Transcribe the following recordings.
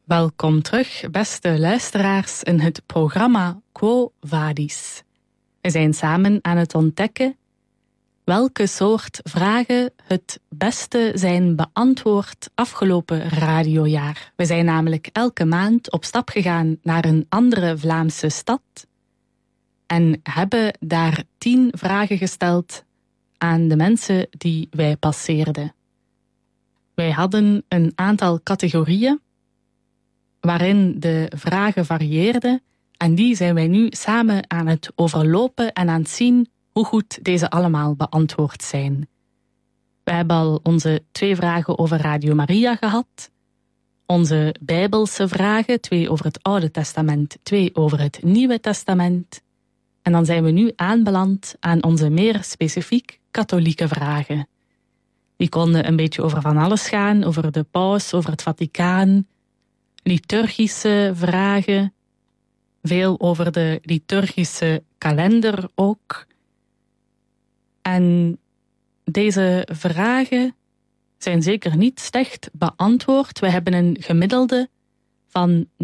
Welkom terug, beste luisteraars, in het programma Quo Vadis. We zijn samen aan het ontdekken welke soort vragen het beste zijn beantwoord afgelopen radiojaar. We zijn namelijk elke maand op stap gegaan naar een andere Vlaamse stad en hebben daar 10 vragen gesteld aan de mensen die wij passeerden. Wij hadden een aantal categorieën waarin de vragen varieerden en die zijn wij nu samen aan het overlopen en aan het zien hoe goed deze allemaal beantwoord zijn. We hebben al onze 2 vragen over Radio Maria gehad, onze Bijbelse vragen, 2 over het Oude Testament, 2 over het Nieuwe Testament. En dan zijn we nu aanbeland aan onze meer specifiek katholieke vragen. Die konden een beetje over van alles gaan, over de paus, over het Vaticaan, liturgische vragen, veel over de liturgische kalender ook. En deze vragen zijn zeker niet slecht beantwoord. We hebben een gemiddelde van 39%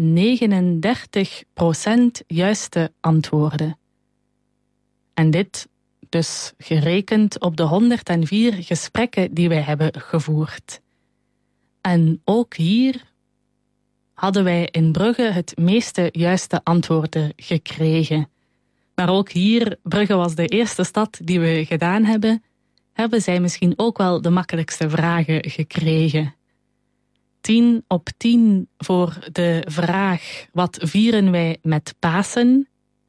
juiste antwoorden. En dit dus gerekend op de 104 gesprekken die wij hebben gevoerd. En ook hier hadden wij in Brugge het meeste juiste antwoorden gekregen. Maar ook hier, Brugge was de eerste stad die we gedaan hebben zij misschien ook wel de makkelijkste vragen gekregen. 10 op 10 voor de vraag: wat vieren wij met Pasen?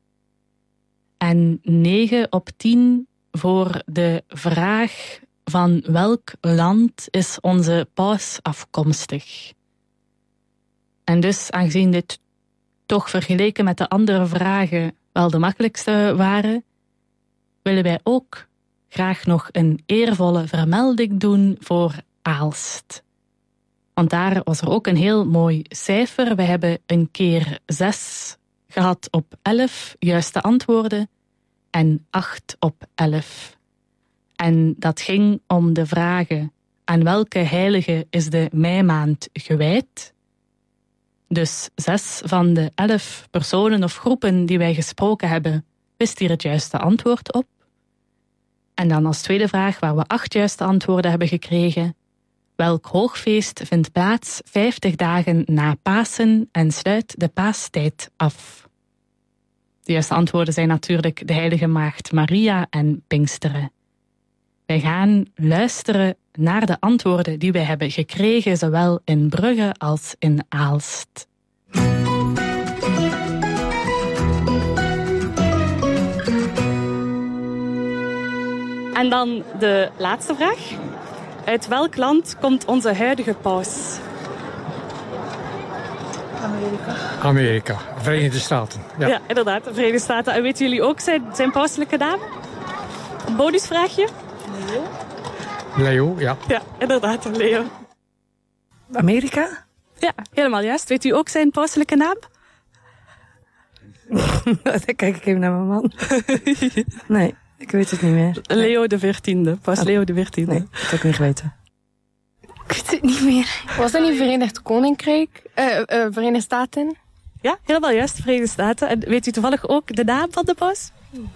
En 9 op 10 voor de vraag: van welk land is onze paus afkomstig? En dus, aangezien dit toch vergeleken met de andere vragen wel de makkelijkste waren, willen wij ook graag nog een eervolle vermelding doen voor Aalst. Want daar was er ook een heel mooi cijfer. We hebben een keer 6 gehad op 11 juiste antwoorden en 8 op 11. En dat ging om de vragen: aan welke heilige is de meimaand gewijd? Dus 6 van de 11 personen of groepen die wij gesproken hebben, wist hier het juiste antwoord op. En dan als tweede vraag, waar we 8 juiste antwoorden hebben gekregen: welk hoogfeest vindt plaats 50 dagen na Pasen en sluit de paastijd af? De juiste antwoorden zijn natuurlijk de Heilige Maagd Maria en Pinksteren. Wij gaan luisteren naar de antwoorden die wij hebben gekregen, zowel in Brugge als in Aalst. En dan de laatste vraag. Uit welk land komt onze huidige paus? Amerika, Verenigde Staten. Ja, inderdaad, de Verenigde Staten. En weten jullie ook zijn pauselijke naam? Een bonusvraagje? Leo, ja. Ja, inderdaad, Leo. Amerika? Ja, helemaal juist. Weet u ook zijn pauselijke naam? Dan kijk ik even naar mijn man. Nee, ik weet het niet meer. Leo de 14e. Paus Leo de 14e. Nee, dat heb ik niet geweten. Ik weet het niet meer. Was dat niet Verenigd Koninkrijk? Verenigde Staten? Ja, helemaal juist, Verenigde Staten. En weet u toevallig ook de naam van de paus?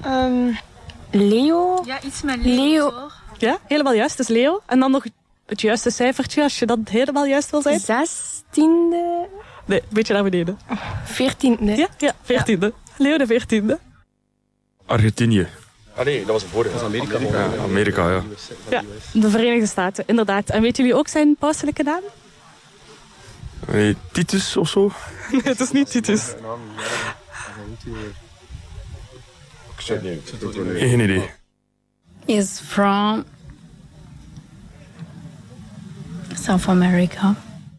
Leo? Ja, iets met Leo. Ja, helemaal juist, dus Leo. En dan nog het juiste cijfertje, als je dat helemaal juist wil zijn. 16e? Nee, een beetje naar beneden. 14e? Ja, 14e. Ja. Leo de 14e. Argentinië. Ah nee, dat was een vorige. Dat was Amerika. Ja, Amerika, ja. Ja, de Verenigde Staten, inderdaad. En weten jullie ook zijn pauselijke naam? Nee, Titus of zo? Nee, het is niet Titus. Ik zeg niet. Geen idee. Is from South America.